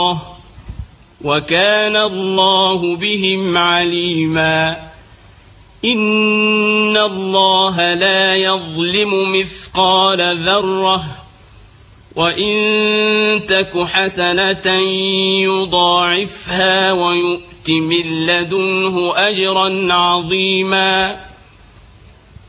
وكان الله بهم عليما إن الله لا يظلم مثقال ذرة وإن تك حسنة يضاعفها ويؤت من لدنه أجرا عظيما